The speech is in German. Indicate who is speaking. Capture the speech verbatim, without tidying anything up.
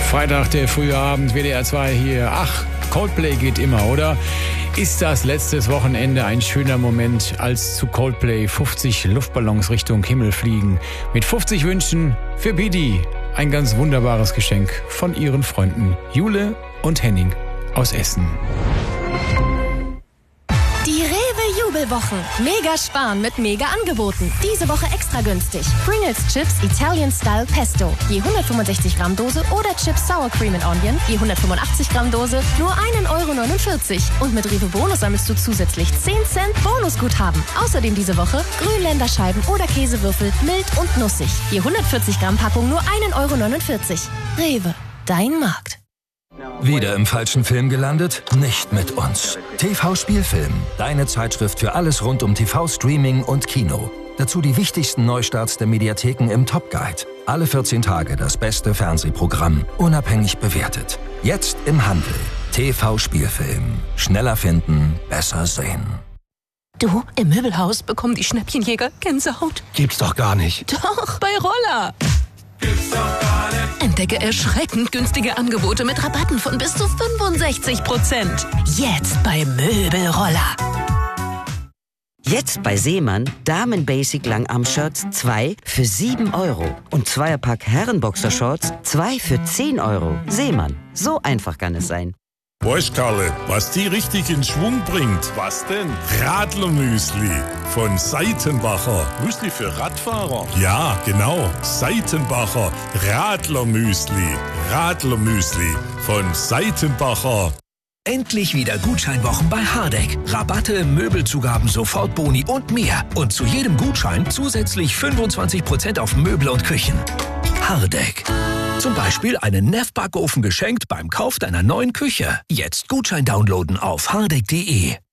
Speaker 1: Freitag, der frühe Abend, W D R zwei hier. Ach, Coldplay geht immer, oder? Ist das letztes Wochenende ein schöner Moment, als zu Coldplay fünfzig Luftballons Richtung Himmel fliegen. Mit fünfzig Wünschen für Bidi. Ein ganz wunderbares Geschenk von ihren Freunden Jule und Henning aus Essen.
Speaker 2: Die Rewe-Jubelwochen. Mega sparen mit Mega-Angeboten. Diese Woche extra günstig. Pringles Chips Italian Style Pesto. Je hundertfünfundsechzig Gramm Dose oder Chips Sour Cream and Onion. Je hundertfünfundachtzig Gramm Dose. Nur ein Euro neunundvierzig. Und mit Rewe Bonus sammelst du zusätzlich zehn Cent Bonusguthaben. Außerdem diese Woche Grünländerscheiben oder Käsewürfel mild und nussig. Je hundertvierzig Gramm Packung nur ein Euro neunundvierzig. Rewe, dein Markt.
Speaker 3: Wieder im falschen Film gelandet? Nicht mit uns. T V-Spielfilm, deine Zeitschrift für alles rund um T V-Streaming und Kino. Dazu die wichtigsten Neustarts der Mediatheken im Top Guide. Alle vierzehn Tage das beste Fernsehprogramm, unabhängig bewertet. Jetzt im Handel. T V-Spielfilm. Schneller finden, besser sehen.
Speaker 4: Du, im Möbelhaus bekommen die Schnäppchenjäger Gänsehaut.
Speaker 5: Gibt's doch gar nicht.
Speaker 4: Doch, bei Roller.
Speaker 5: Gibt's doch gar nicht.
Speaker 4: Entdecke erschreckend günstige Angebote mit Rabatten von bis zu fünfundsechzig Prozent. Jetzt bei Möbelroller.
Speaker 6: Jetzt bei Seemann Damen-Basic Langarm-Shirts zwei für sieben Euro. Und Zweierpack Herrenboxershorts zwei für zehn Euro. Seemann, so einfach kann es sein.
Speaker 7: Weißt Karle, was die richtig in Schwung bringt?
Speaker 5: Was denn?
Speaker 7: Radlermüsli von Seitenbacher.
Speaker 5: Müsli für Radfahrer?
Speaker 7: Ja, genau. Seitenbacher Radlermüsli. Radlermüsli von Seitenbacher.
Speaker 8: Endlich wieder Gutscheinwochen bei Hardegg. Rabatte, Möbelzugaben, Sofortboni und mehr. Und zu jedem Gutschein zusätzlich fünfundzwanzig Prozent auf Möbel und Küchen. Hardegg. Zum Beispiel einen Neff-Backofen geschenkt beim Kauf deiner neuen Küche. Jetzt Gutschein downloaden auf hardegg punkt de.